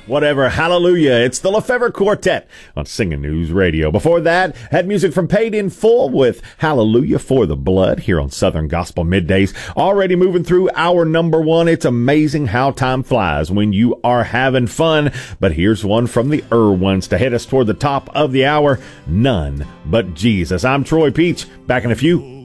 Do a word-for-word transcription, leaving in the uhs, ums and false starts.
Whatever, hallelujah. It's the Lefevre Quartet on Singing News Radio. Before that, had music from Paid in Full with Hallelujah for the Blood here on Southern Gospel Middays. Already moving through hour number one. It's amazing how time flies when you are having fun. But here's one from the Irwins to head us toward the top of the hour. None But Jesus. I'm Troy Peach. Back in a few.